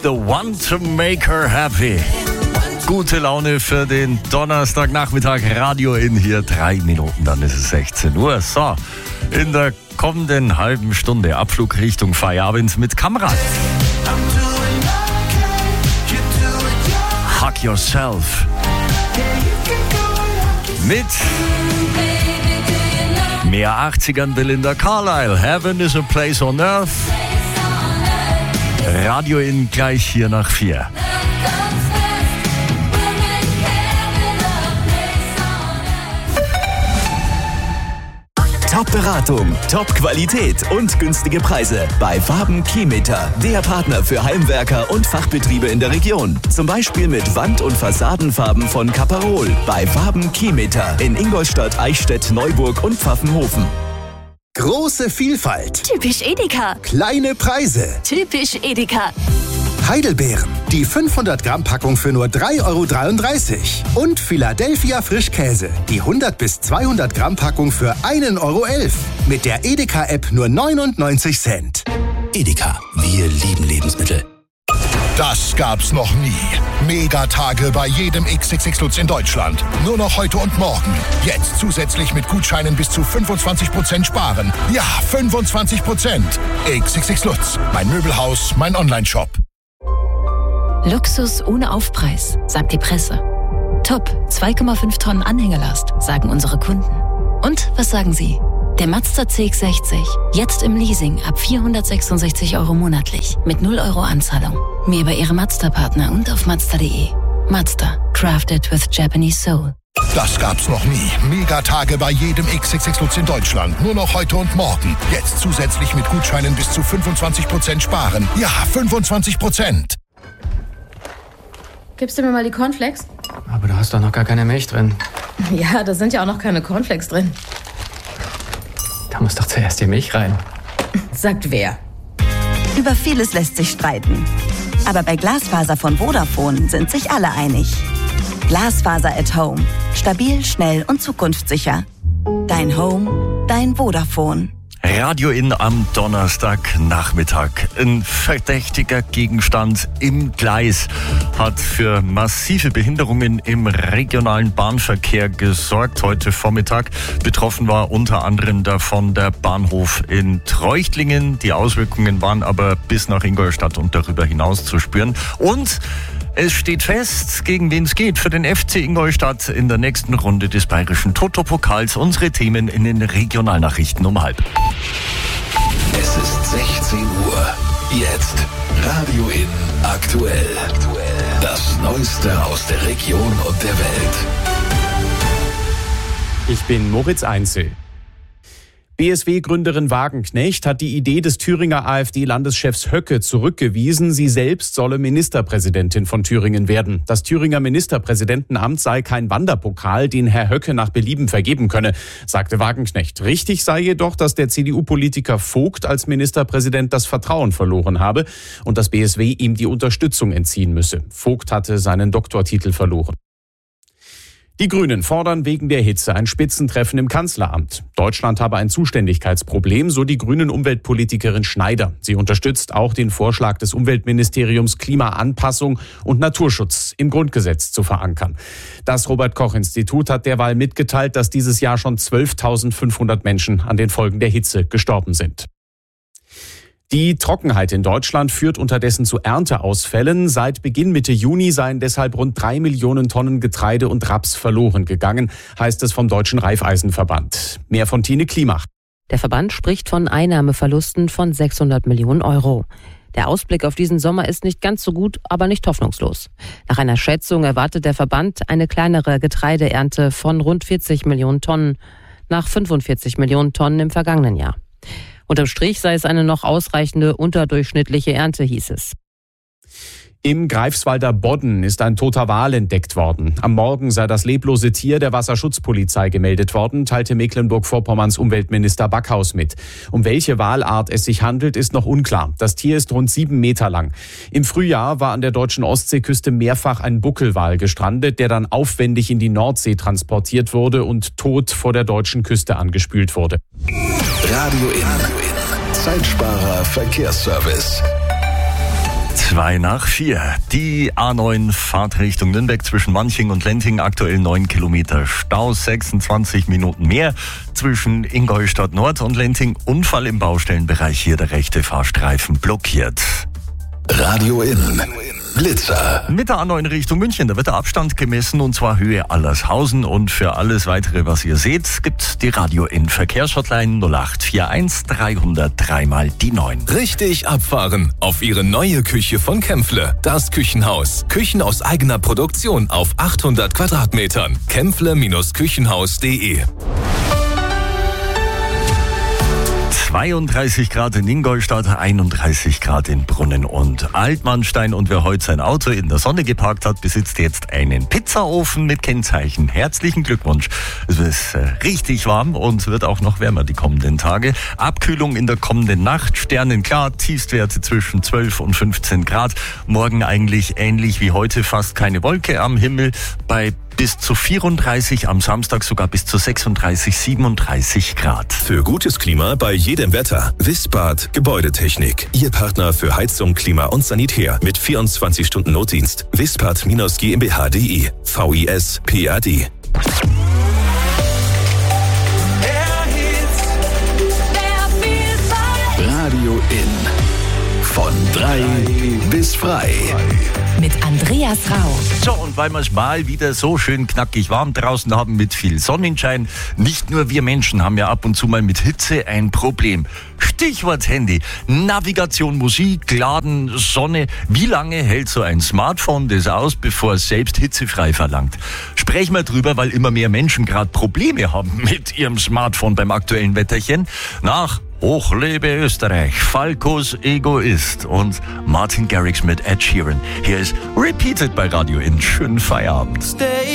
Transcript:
the one to make her happy. Gute Laune für den Donnerstagnachmittag. Radio in hier 3 Minuten, dann ist es 16 Uhr. So, in der kommenden halben Stunde Abflug Richtung Feierabend mit Kamrat. Hug Yourself. Mit mehr 80ern Belinda Carlisle. Heaven is a place on earth. Radio in gleich hier nach 4. Top-Beratung, Top-Qualität und günstige Preise bei Waben Keymeter, der Partner für Heimwerker und Fachbetriebe in der Region. Zum Beispiel mit Wand- und Fassadenfarben von Caparol bei Waben Keymeter in Ingolstadt, Eichstätt, Neuburg und Pfaffenhofen. Große Vielfalt. Typisch Edeka. Kleine Preise. Typisch Edeka. Heidelbeeren. Die 500 Gramm Packung für nur 3,33 €. Und Philadelphia Frischkäse. Die 100 bis 200 Gramm Packung für 1,11 €. Mit der Edeka-App nur 99 Cent. Edeka, wir lieben Lebensmittel. Das gab's noch nie. Megatage bei jedem XXX Lutz in Deutschland. Nur noch heute und morgen. Jetzt zusätzlich mit Gutscheinen bis zu 25% sparen. Ja, 25%. XXX Lutz. Mein Möbelhaus, mein Onlineshop. Luxus ohne Aufpreis, sagt die Presse. Top, 2,5 Tonnen Anhängerlast, sagen unsere Kunden. Und was sagen Sie? Der Mazda CX-60, jetzt im Leasing ab 466 € monatlich, mit 0 € Anzahlung. Mehr bei Ihrem Mazda-Partner und auf Mazda.de. Mazda, crafted with Japanese soul. Das gab's noch nie. Megatage bei jedem XXX Lutz in Deutschland. Nur noch heute und morgen. Jetzt zusätzlich mit Gutscheinen bis zu 25% sparen. Ja, 25%. Gibst du mir mal die Cornflakes? Aber du hast doch noch gar keine Milch drin. Ja, da sind ja auch noch keine Cornflakes drin. Da muss doch zuerst die Milch rein. Sagt wer? Über vieles lässt sich streiten. Aber bei Glasfaser von Vodafone sind sich alle einig. Glasfaser at Home. Stabil, schnell und zukunftssicher. Dein Home, dein Vodafone. Radio in am Donnerstagnachmittag. Ein verdächtiger Gegenstand im Gleis hat für massive Behinderungen im regionalen Bahnverkehr gesorgt. Heute Vormittag betroffen war unter anderem davon der Bahnhof in Treuchtlingen. Die Auswirkungen waren aber bis nach Ingolstadt und darüber hinaus zu spüren. Und es steht fest, gegen wen es geht für den FC Ingolstadt in der nächsten Runde des bayerischen Toto-Pokals. Unsere Themen in den Regionalnachrichten um 12:30. Es ist 16 Uhr. Jetzt Radio in aktuell. Das Neueste aus der Region und der Welt. Ich bin Moritz Einzel. BSW-Gründerin Wagenknecht hat die Idee des Thüringer AfD-Landeschefs Höcke zurückgewiesen. Sie selbst solle Ministerpräsidentin von Thüringen werden. Das Thüringer Ministerpräsidentenamt sei kein Wanderpokal, den Herr Höcke nach Belieben vergeben könne, sagte Wagenknecht. Richtig sei jedoch, dass der CDU-Politiker Vogt als Ministerpräsident das Vertrauen verloren habe und das BSW ihm die Unterstützung entziehen müsse. Vogt hatte seinen Doktortitel verloren. Die Grünen fordern wegen der Hitze ein Spitzentreffen im Kanzleramt. Deutschland habe ein Zuständigkeitsproblem, so die Grünen-Umweltpolitikerin Schneider. Sie unterstützt auch den Vorschlag des Umweltministeriums, Klimaanpassung und Naturschutz im Grundgesetz zu verankern. Das Robert-Koch-Institut hat derweil mitgeteilt, dass dieses Jahr schon 12.500 Menschen an den Folgen der Hitze gestorben sind. Die Trockenheit in Deutschland führt unterdessen zu Ernteausfällen. Seit Beginn Mitte Juni seien deshalb rund 3 Millionen Tonnen Getreide und Raps verloren gegangen, heißt es vom Deutschen Raiffeisenverband. Mehr von Tine Klimach. Der Verband spricht von Einnahmeverlusten von 600 Millionen €. Der Ausblick auf diesen Sommer ist nicht ganz so gut, aber nicht hoffnungslos. Nach einer Schätzung erwartet der Verband eine kleinere Getreideernte von rund 40 Millionen Tonnen nach 45 Millionen Tonnen im vergangenen Jahr. Unterm Strich sei es eine noch ausreichende unterdurchschnittliche Ernte, hieß es. Im Greifswalder Bodden ist ein toter Wal entdeckt worden. Am Morgen sei das leblose Tier der Wasserschutzpolizei gemeldet worden, teilte Mecklenburg-Vorpommerns Umweltminister Backhaus mit. Um welche Walart es sich handelt, ist noch unklar. Das Tier ist rund 7 Meter lang. Im Frühjahr war an der deutschen Ostseeküste mehrfach ein Buckelwal gestrandet, der dann aufwendig in die Nordsee transportiert wurde und tot vor der deutschen Küste angespült wurde. Radio in. Zeitsparer Verkehrsservice. 4:02. Die A9 Fahrt Richtung Nürnberg zwischen Manching und Lenting. Aktuell 9 Kilometer Stau, 26 Minuten mehr zwischen Ingolstadt Nord und Lenting. Unfall im Baustellenbereich, hier der rechte Fahrstreifen blockiert. Radio In. Blitzer. Mit der A9 Richtung München, da wird der Abstand gemessen und zwar Höhe Allershausen. Und für alles weitere, was ihr seht, gibt's die Radio In Verkehrshotline 0841 300 3 die 9. Richtig abfahren auf Ihre neue Küche von Kämpfle. Das Küchenhaus. Küchen aus eigener Produktion auf 800 Quadratmetern. Kämpfle-Küchenhaus.de. 32 Grad in Ingolstadt, 31 Grad in Brunnen und Altmannstein. Und wer heute sein Auto in der Sonne geparkt hat, besitzt jetzt einen Pizzaofen mit Kennzeichen. Herzlichen Glückwunsch. Es ist richtig warm und wird auch noch wärmer die kommenden Tage. Abkühlung in der kommenden Nacht, sternenklar, Tiefstwerte zwischen 12 und 15 Grad. Morgen eigentlich ähnlich wie heute, fast keine Wolke am Himmel. Bei bis zu 34, am Samstag sogar bis zu 36, 37 Grad. Für gutes Klima bei jedem Wetter. Wispad Gebäudetechnik. Ihr Partner für Heizung, Klima und Sanitär. Mit 24 Stunden Notdienst. Wispad-GmbH.de. VISPAD. Radio In. Von 3 bis frei. Mit Andreas Rau. So, und weil wir es mal wieder so schön knackig warm draußen haben mit viel Sonnenschein, nicht nur wir Menschen haben ja ab und zu mal mit Hitze ein Problem. Stichwort Handy, Navigation, Musik, Laden, Sonne. Wie lange hält so ein Smartphone das aus, bevor es selbst hitzefrei verlangt? Sprechen wir drüber, weil immer mehr Menschen gerade Probleme haben mit ihrem Smartphone beim aktuellen Wetterchen. Nach Hoch lebe Österreich, Falkos Egoist und Martin Garrix mit Ed Sheeran. Hier ist Repeated bei Radio In. Schönen Feierabend.